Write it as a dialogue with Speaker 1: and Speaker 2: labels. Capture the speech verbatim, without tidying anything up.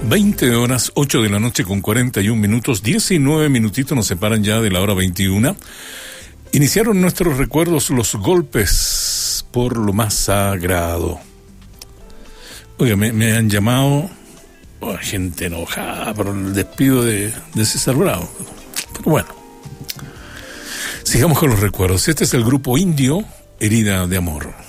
Speaker 1: veinte horas, ocho de la noche con cuarenta y un minutos, diecinueve minutitos nos separan ya de la hora veintiuna. Iniciaron nuestros recuerdos los golpes por lo más sagrado. Oiga, me, me han llamado oh, gente enojada por el despido de, de César Bravo. Pero bueno, sigamos con los recuerdos. Este es el grupo indio, Herida de Amor.